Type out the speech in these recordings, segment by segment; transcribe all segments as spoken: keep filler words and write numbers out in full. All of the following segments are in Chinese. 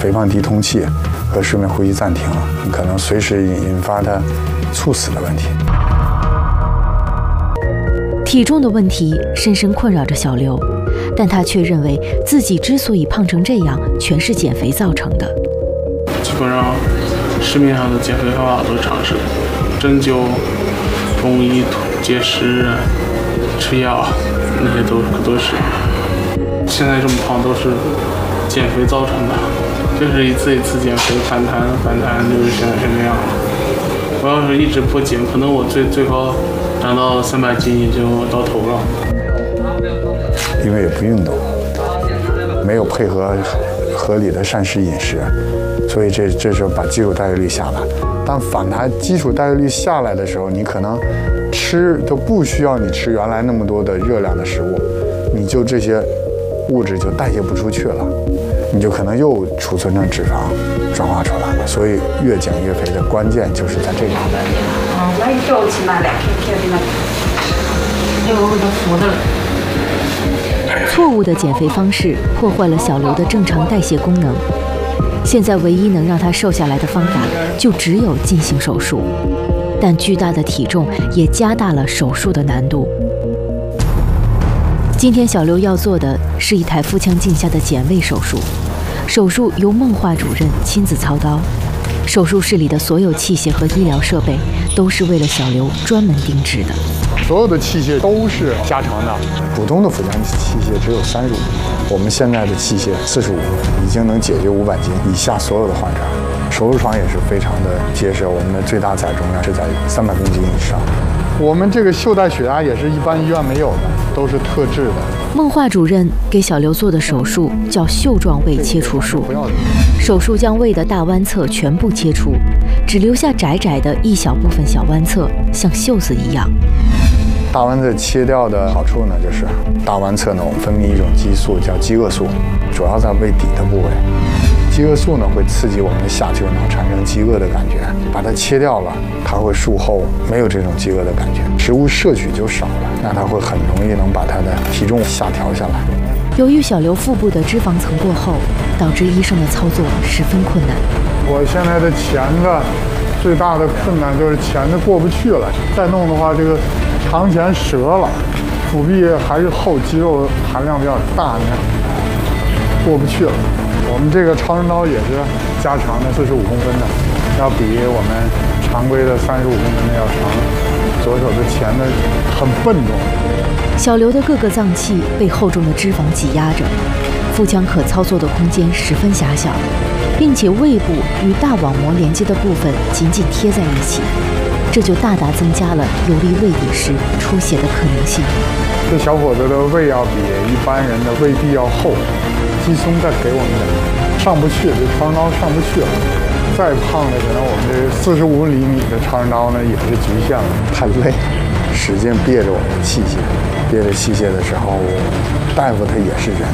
肥胖低通气和睡眠呼吸暂停，可能随时引发他猝死的问题。 体重的问题深深困扰着小刘，但他却认为自己之所以胖成这样，全是减肥造成的。 基本上市面上的减肥方法都尝试过，针灸、中医、节食、吃药，那些都都是。现在这么胖都是减肥造成的，就是一次一次减肥反弹反弹，就是现在是这样。我要是一直不减，可能我最最高长到三百斤也就到头了。 因为也不运动，没有配合合理的膳食饮食，所以这这时候把基础代谢率下来。当反弹基础代谢率下来的时候，你可能吃都不需要你吃原来那么多的热量的食物，你就这些物质就代谢不出去了，你就可能又储存成脂肪转化出来了。所以越减越肥的关键就是在这个。 错误的减肥方式破坏了小刘的正常代谢功能，现在唯一能让他瘦下来的方法就只有进行手术，但巨大的体重也加大了手术的难度。今天小刘要做的是一台腹腔镜下的减胃手术，手术由孟化主任亲自操刀，手术室里的所有器械和医疗设备都是为了小刘专门定制的。 所有的器械都是加长的，普通的腹腔器械只有三十五，我们现在的器械四十五，已经能解决五百斤以下所有的患者。手术床也是非常的结实，我们的最大载重量是在三百公斤以上。我们这个袖带血压也是一般医院没有的，都是特制的。 孟化主任给小刘做的手术叫袖状胃切除术，手术将胃的大弯侧全部切除，只留下窄窄的一小部分小弯侧，像袖子一样。 大弯侧切掉的好处呢，就是大弯侧呢，我们分泌一种激素叫饥饿素，主要在胃底的部位。饥饿素呢会刺激我们的下丘脑产生饥饿的感觉，把它切掉了，它会术后没有这种饥饿的感觉，食物摄取就少了，那它会很容易能把它的体重下调下来。 由于小刘腹部的脂肪层过厚，导致医生的操作十分困难。 我现在的钳子最大的困难就是钳子过不去了，再弄的话，这个长钳折了，腹壁还是厚，肌肉含量比较大，你看过不去了。我们这个超声刀也是加长的，四十五公分的，要比我们常规的三十五公分的要长。左手的钳子很笨重。 小刘的各个脏器被厚重的脂肪挤压着，腹腔可操作的空间十分狭小，并且胃部与大网膜连接的部分紧紧贴在一起，这就大大增加了游离胃底时出血的可能性。 这小伙子的胃要比一般人的胃壁要厚，肌松再给我们的上不去，这超声刀上不去了。再胖的可能我们这四十五厘米的超声刀呢也是局限了，太累，使劲憋着我们的器械，憋着器械的时候，大夫他也是人。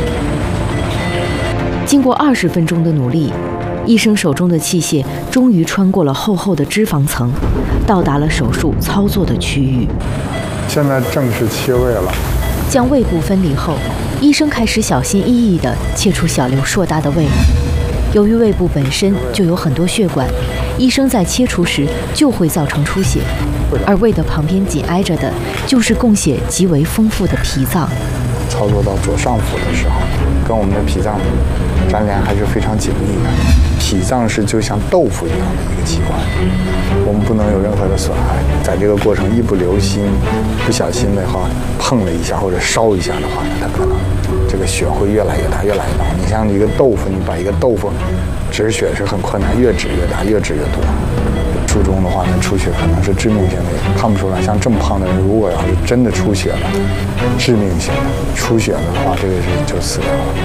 经过二十分钟的努力，医生手中的器械终于穿过了厚厚的脂肪层，到达了手术操作的区域。 现在正式切胃了。 将胃部分离后，医生开始小心翼翼地切除小刘硕大的胃。由于胃部本身就有很多血管，医生在切除时就会造成出血，而胃的旁边紧挨着的就是供血极为丰富的脾脏。 操作到左上腹的时候，跟我们的脾脏粘连还是非常紧密的。脾脏是就像豆腐一样的一个器官，我们不能有任何的损害。在这个过程一不留心，不小心的话碰了一下或者烧一下的话呢，它可能这个血会越来越大，越来越大。你像一个豆腐，你把一个豆腐止血是很困难，越止越大，越止越多。术中的话呢，出血可能是致命性的，看不出来。像这么胖的人，如果要是真的出血了，致命性的出血了的话，这个是就死掉了。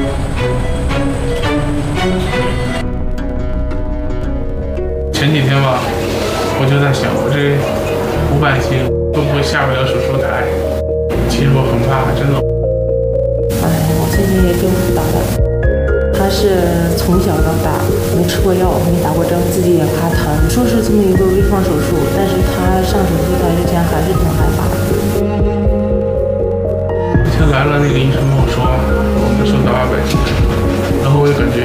前几天吧，我就在想，我这五百斤会不会下不了手术台？其实我很怕，真的。 哎，我最近也挺苦恼的。他是从小到大没吃过药，没打过针，自己也怕疼。说是这么一个微创手术，但是他上手术台之前还是挺害怕的。 之前来了那个医生跟我说，我们瘦到二百斤，然后我也感觉